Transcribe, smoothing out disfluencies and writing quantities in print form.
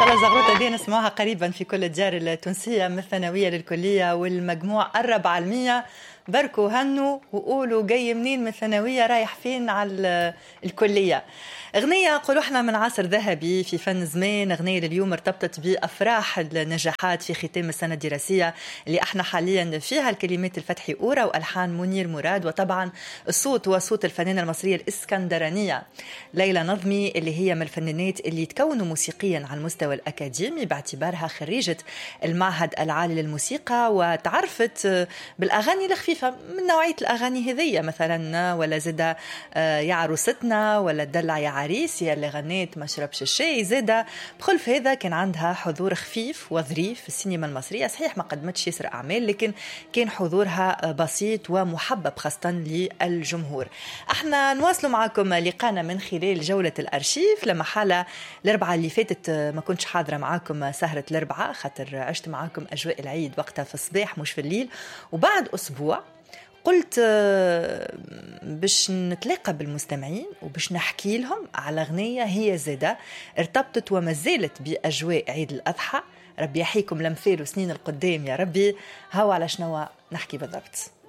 شاء الله زغروطة دي نسمعها قريبا في كل الديار التونسية، من الثانوية للكلية والمجموع قرب على 100. بركوا هنوا وقولوا جاي منين من الثانوية رايح فين على الكلية. أغنية قولوا احنا من عصر ذهبي في فن زمان، أغنية لليوم ارتبطت بأفراح النجاحات في ختام السنة الدراسية اللي احنا حاليا فيها. الكلمات الفتحي أورا وألحان منير مراد، وطبعا الصوت هو صوت الفنانة المصرية الإسكندرانية ليلى نظمي، اللي هي من الفنانات اللي تكونوا موسيقيا على المستوى الأكاديمي باعتبارها خريجة المعهد العالي للموسيقى، وتعرفت بالأغاني الخفيفة من نوعية الأغاني هذية، مثلا ولا زدا يا عروستنا ولا دلع يا عريس يا اللي غنيت ما شربش الشاي. زدا بخلف هذا كان عندها حضور خفيف وظريف في السينما المصرية. صحيح ما قدمتش يسر أعمال، لكن كان حضورها بسيط ومحبب خاصة للجمهور. احنا نواصلوا معكم لقانا من خلال جولة الأرشيف. لما حالة الأربعة اللي فاتت ما كنتش حاضرة معاكم سهرة الأربعة، خاطر عشت معاكم أجواء العيد وقتها في الصباح مش في الليل. وبعد أسبوع قلت باش نتلاقى بالمستمعين وباش نحكي لهم على أغنية هي زادة ارتبطت وما زالت بأجواء عيد الأضحى. ربي يحييكم لمثال وسنين القدام يا ربي. هاو على شنو نحكي بالضبط.